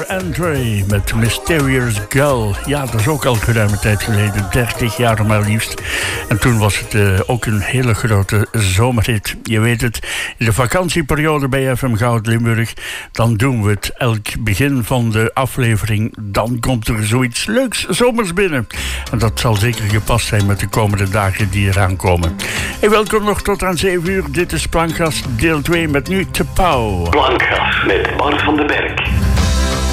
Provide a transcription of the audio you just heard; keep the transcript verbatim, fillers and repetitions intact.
Andre met Mysterious Girl. Ja, dat is ook al geruime tijd geleden, dertig jaar maar liefst. En toen was het uh, ook een hele grote zomerhit. Je weet het, in de vakantieperiode bij F M Goud Limburg, dan doen we het elk begin van de aflevering. Dan komt er zoiets leuks zomers binnen. En dat zal zeker gepast zijn met de komende dagen die eraan komen. Hey, welkom nog tot aan zeven uur. Dit is Plankgas deel twee met nu Te Pauw. Plankgas met Bart van den Berg.